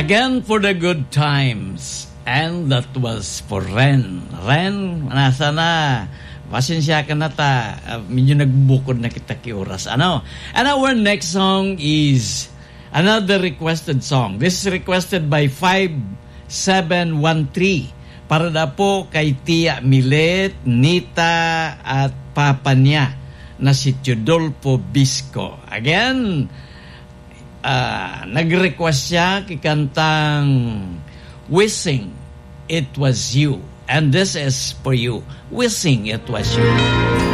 Again for the good times. And that was for Ren. Ren, nasa na? Pasensya ka na ta. Medyo nagbukod na kita ki oras. Ano? And our next song is another requested song. This is requested by 5713. Para na po kay Tia Milet, Nita at Papa niya na si Teodolfo Bisco. Again, nag-request siya kikantang Wishing It Was You. And this is for you. Wishing It Was You.